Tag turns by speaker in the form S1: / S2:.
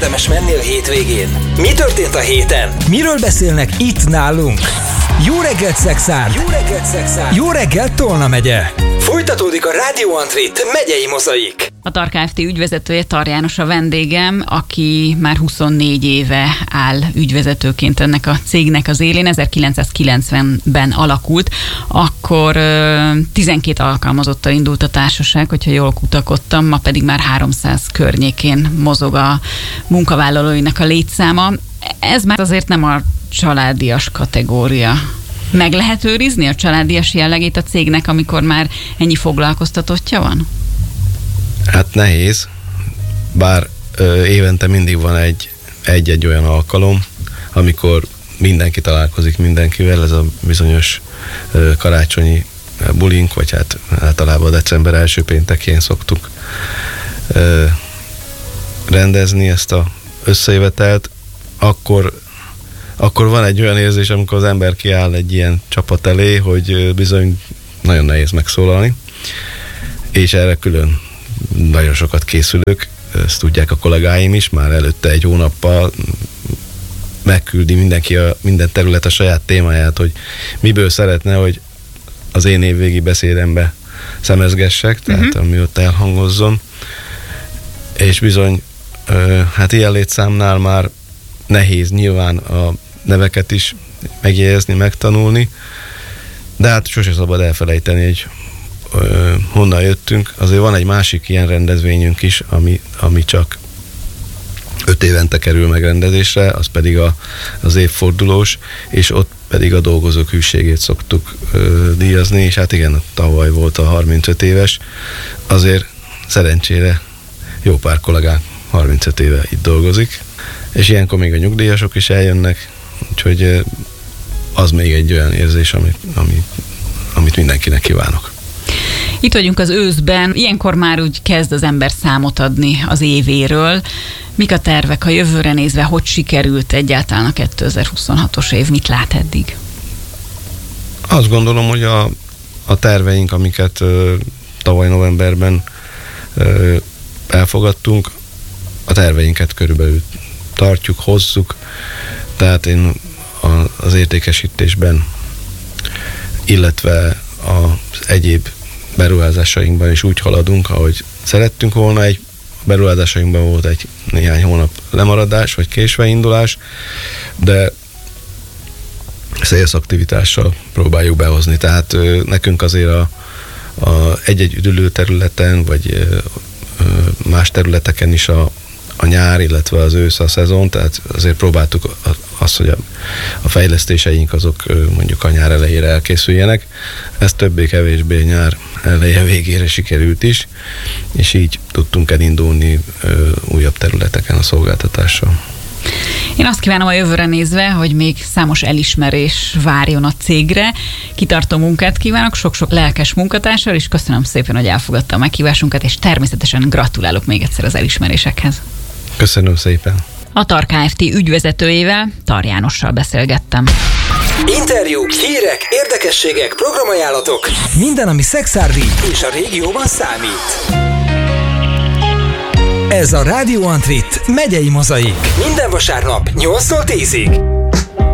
S1: érdemes menni a hétvégén? Mi történt a héten?
S2: Miről beszélnek itt nálunk? Jó reggelt, Szexárd! Jó reggelt, Szexárd! Jó reggelt, Tolna megye!
S1: Folytatódik a Radio Antrit megyei mozaik.
S3: A TAR Kft. Ügyvezetője, Tar János a vendégem, aki már 24 éve áll ügyvezetőként ennek a cégnek az élén. 1990-ben alakult, akkor 12 alkalmazottal indult a társaság, hogyha jól kutakodtam, ma pedig már 300 környékén mozog a munkavállalóinak a létszáma. Ez már azért nem a családias kategória. Meg lehet őrizni a családias jellegét a cégnek, amikor már ennyi foglalkoztatottja van?
S4: Hát nehéz, bár évente mindig van egy olyan alkalom, amikor mindenki találkozik mindenkivel, ez a bizonyos karácsonyi bulink, vagy hát általában december első péntekén szoktuk rendezni ezt a összejövetelt, akkor van egy olyan érzés, amikor az ember kiáll egy ilyen csapat elé, hogy bizony nagyon nehéz megszólalni, és erre külön nagyon sokat készülök, ezt tudják a kollégáim is, már előtte egy hónappal megküldi mindenki minden terület a saját témáját, hogy miből szeretne, hogy az én évvégi beszédembe szemezgessek, tehát ami ott elhangozzon, és bizony hát ilyen létszámnál már nehéz nyilván a neveket is megjegyezni, megtanulni, de hát sose szabad elfelejteni, hogy honnan jöttünk. Azért van egy másik ilyen rendezvényünk is, ami csak 5 évente kerül megrendezésre, az pedig az évfordulós, és ott pedig a dolgozók hűségét szoktuk díjazni, és hát igen, tavaly volt a 35 éves, azért szerencsére jó pár kollégánk 35 éve itt dolgozik, és ilyenkor még a nyugdíjasok is eljönnek, úgyhogy az még egy olyan érzés, amit mindenkinek kívánok.
S3: Itt vagyunk az őszben, ilyenkor már úgy kezd az ember számot adni az évéről. Mik a tervek a jövőre nézve, hogy sikerült egyáltalán a 2026-os év, mit lát eddig?
S4: Azt gondolom, hogy a terveink, amiket tavaly novemberben elfogadtunk, a terveinket körülbelül tartjuk, hozzuk, tehát én az értékesítésben, illetve az egyéb beruházásainkban is úgy haladunk, ahogy szerettünk volna. Egy beruházásainkban volt egy néhány hónap lemaradás, vagy késveindulás, de sales aktivitással próbáljuk behozni. Tehát nekünk azért a egy-egy üdülő területen, vagy más területeken is a nyár, illetve az ősz, a szezon, tehát azért próbáltuk azt, hogy a fejlesztéseink azok mondjuk a nyár elejére elkészüljenek. Ez többé-kevésbé nyár eleje végére sikerült is, és így tudtunk elindulni újabb területeken a szolgáltatással.
S3: Én azt kívánom a jövőre nézve, hogy még számos elismerés várjon a cégre. Kitartó munkát kívánok, sok-sok lelkes munkatársal, és köszönöm szépen, hogy elfogadta a meghívásunkat, és természetesen gratulálok még egyszer az elismerésekhez.
S4: Köszönöm szépen.
S3: A TAR Kft. Ügyvezetőjével, Tar Jánossal beszélgettem.
S1: Interjúk, hírek, érdekességek, programajánlatok.
S2: Minden, ami szexárdi
S1: És a régióban számít.
S2: Ez a Radio Antrit megyei mozaik.
S1: Minden vasárnap 8-tól 10-ig.